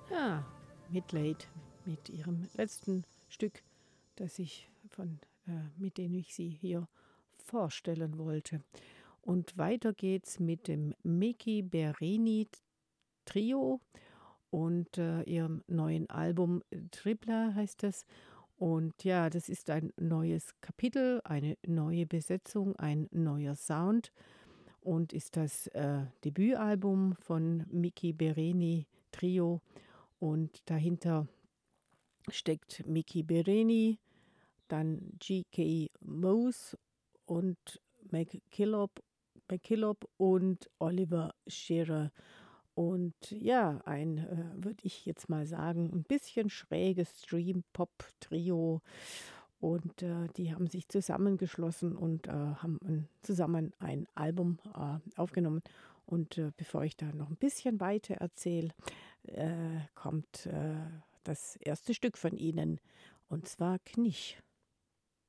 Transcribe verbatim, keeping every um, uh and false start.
Ja, Midlade mit ihrem letzten Stück, das ich von äh, mit dem ich Sie hier vorstellen wollte. Und weiter geht's mit dem Miki Berini Trio und, äh, ihrem neuen Album Tripla heißt das. Und ja, das ist ein neues Kapitel, eine neue Besetzung, ein neuer Sound und ist das, äh, Debütalbum von Miki Berini Trio. Und dahinter steckt Miki Berini, dann G K. Mose und McKillop McKillop und Oliver Scherer. Und ja, ein, äh, würde ich jetzt mal sagen, ein bisschen schräges Dream-Pop-Trio. Und, äh, die haben sich zusammengeschlossen und, äh, haben 'n zusammen ein Album, äh, aufgenommen. Und, äh, bevor ich da noch ein bisschen weiter erzähle, äh, kommt, äh, das erste Stück von ihnen, und zwar Knich.